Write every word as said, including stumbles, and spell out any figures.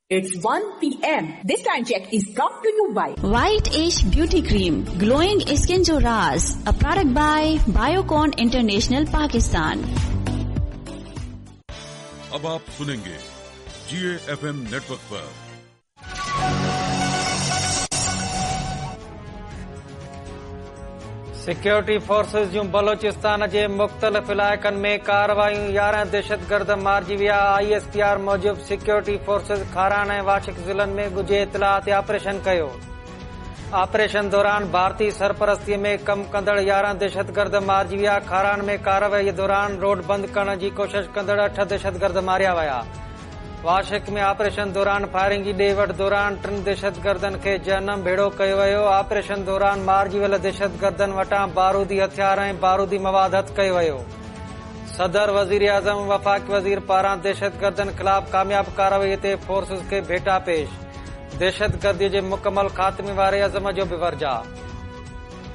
It's one p m This time check is brought to you by White Ash Beauty Cream, glowing skin jo raaz, a product by Biocon International Pakistan. अब आप सुनेंगे जीए FM network पर security forces जूं बलोचिस्तान जे मुख़्तलिफ़ इलाइक़नि में कार्रवायूं यारहं दहशतगर्द मारिजी विया। ISPR मूजिब security forces Kharan ऐं वाशिक ज़िलनि में ॻुझे इतलाह ते ऑपरेशन कयो। ऑपरेशन दौरान भारतीय सरपरस्तीअ में कम कंदड़ यारहं दहशतगर्द मारिजी विया। खारान में कार्रवाई दौरान रोड बंदि करण जी कोशिश कंदड़ अठ दहशतगर्द मारिया विया। वाशिक में ऑपरेशन दौरान फायरिंग जी ॾे वठि दौरान टिनि दहशतगर्दनि खे जहन्नम भेड़ो कयो वियो। ऑपरेशन दौरान मारिजी वियल दहशतगर्दनि वटां बारूदी हथियार ऐं बारूदी मवाद हथ कयो वियो। सदर वज़ीर आज़म वफ़ाक़ी वज़ीर पारां दहशतगर्दनि ख़िलाफ़ कामयाब कार्रवाई ते फोर्सेस खे भेटा पेश। दहशतगर्दी जे मुकमल ख़ात्मे वारे अज़म जो बि वर्जा।